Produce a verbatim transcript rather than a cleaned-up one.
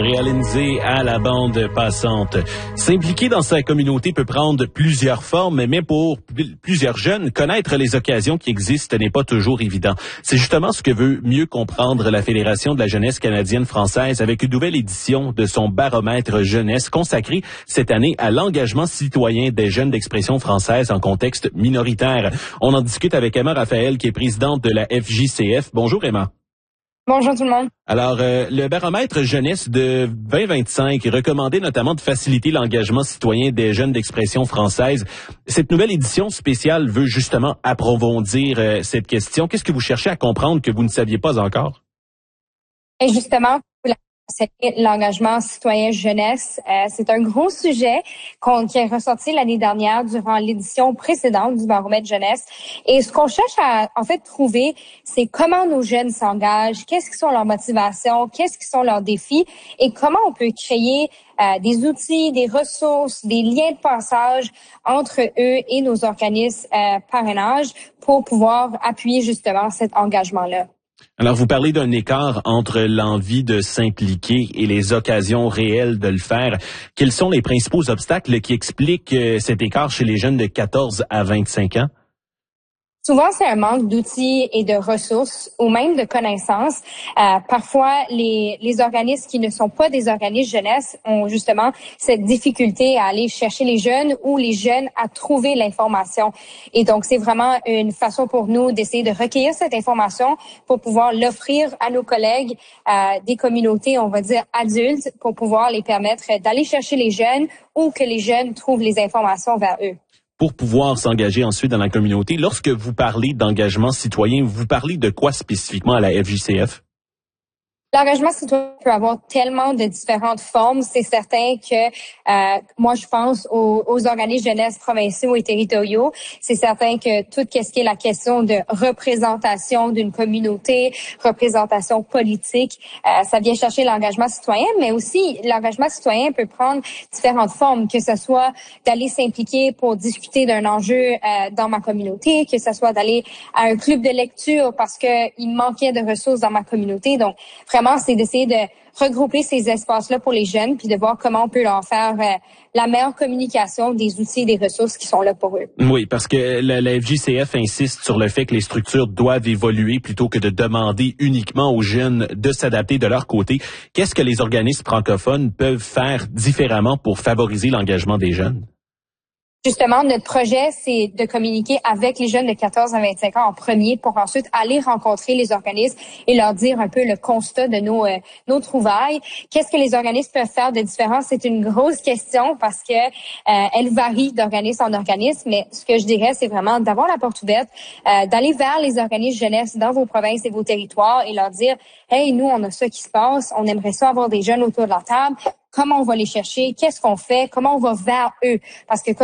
Gabriel Lindsay à la bande passante. S'impliquer dans sa communauté peut prendre plusieurs formes, mais pour plusieurs jeunes, connaître les occasions qui existent n'est pas toujours évident. C'est justement ce que veut mieux comprendre la Fédération de la jeunesse canadienne-française avec une nouvelle édition de son baromètre jeunesse consacrée cette année à l'engagement citoyen des jeunes d'expression française en contexte minoritaire. On en discute avec Emma Raphaël, qui est présidente de la F J C F. Bonjour Emma. Bonjour tout le monde. Alors, euh, le baromètre jeunesse de vingt vingt-cinq recommandait notamment de faciliter l'engagement citoyen des jeunes d'expression française. Cette nouvelle édition spéciale veut justement approfondir euh, cette question. Qu'est-ce que vous cherchez à comprendre que vous ne saviez pas encore? Et justement, l'engagement citoyen jeunesse, euh, c'est un gros sujet qu'on, qui est ressorti l'année dernière durant l'édition précédente du baromètre jeunesse. Et ce qu'on cherche à en fait trouver, c'est comment nos jeunes s'engagent, qu'est-ce qui sont leurs motivations, qu'est-ce qui sont leurs défis et comment on peut créer euh, des outils, des ressources, des liens de passage entre eux et nos organismes euh, parrainage pour pouvoir appuyer justement cet engagement-là. Alors, vous parlez d'un écart entre l'envie de s'impliquer et les occasions réelles de le faire. Quels sont les principaux obstacles qui expliquent cet écart chez les jeunes de quatorze à vingt-cinq ans? Souvent, c'est un manque d'outils et de ressources ou même de connaissances. Euh, parfois, les, les organismes qui ne sont pas des organismes jeunesse ont justement cette difficulté à aller chercher les jeunes ou les jeunes à trouver l'information. Et donc, c'est vraiment une façon pour nous d'essayer de recueillir cette information pour pouvoir l'offrir à nos collègues euh, des communautés, on va dire adultes, pour pouvoir les permettre d'aller chercher les jeunes ou que les jeunes trouvent les informations vers eux. Pour pouvoir s'engager ensuite dans la communauté, lorsque vous parlez d'engagement citoyen, vous parlez de quoi spécifiquement à la F J C F? L'engagement citoyen peut avoir tellement de différentes formes. C'est certain que euh, moi, je pense aux, aux organismes jeunesse provinciaux et territoriaux. C'est certain que tout ce qui est la question de représentation d'une communauté, représentation politique, euh, ça vient chercher l'engagement citoyen, mais aussi l'engagement citoyen peut prendre différentes formes, que ce soit d'aller s'impliquer pour discuter d'un enjeu euh, dans ma communauté, que ce soit d'aller à un club de lecture parce que il manquait de ressources dans ma communauté. Donc, vraiment, c'est d'essayer de regrouper ces espaces-là pour les jeunes puis de voir comment on peut leur faire euh, la meilleure communication des outils et des ressources qui sont là pour eux. Oui, parce que la, la F J C F insiste sur le fait que les structures doivent évoluer plutôt que de demander uniquement aux jeunes de s'adapter de leur côté. Qu'est-ce que les organismes francophones peuvent faire différemment pour favoriser l'engagement des jeunes? Justement, notre projet, c'est de communiquer avec les jeunes de quatorze à vingt-cinq ans en premier pour ensuite aller rencontrer les organismes et leur dire un peu le constat de nos euh, nos trouvailles. Qu'est-ce que les organismes peuvent faire de différent? C'est une grosse question parce que euh, elle varie d'organisme en organisme, mais ce que je dirais, c'est vraiment d'avoir la porte ouverte, euh, d'aller vers les organismes jeunesse dans vos provinces et vos territoires et leur dire « Hey, nous, on a ça qui se passe, on aimerait ça avoir des jeunes autour de la table. Comment on va les chercher? Qu'est-ce qu'on fait? Comment on va vers eux? » Parce que